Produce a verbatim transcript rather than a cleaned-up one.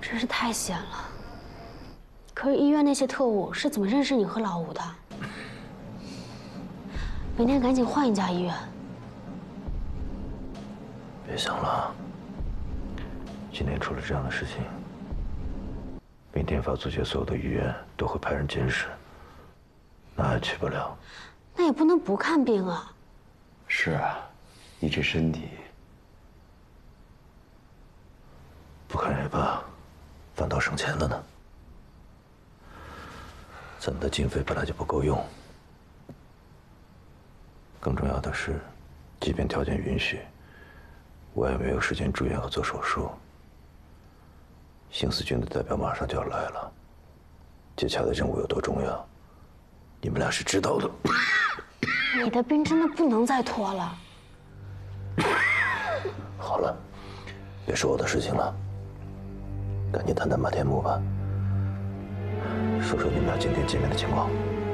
真是太险了。可是医院那些特务是怎么认识你和老吴的？明天赶紧换一家医院。 别想了，今天出了这样的事情，明天法租界所有的医院都会派人监视，那还去不了。 那也不能不看病啊。 是啊，你这身体。 不看也罢，反倒省钱了呢。咱们的经费本来就不够用，更重要的是，即便条件允许，我也没有时间住院和做手术。刑司军的代表马上就要来了，接下来的任务有多重要，你们俩是知道的。 你的病真的不能再拖了。 好了，别说我的事情了。 赶紧谈谈马天木吧，说说你们俩今天见面的情况。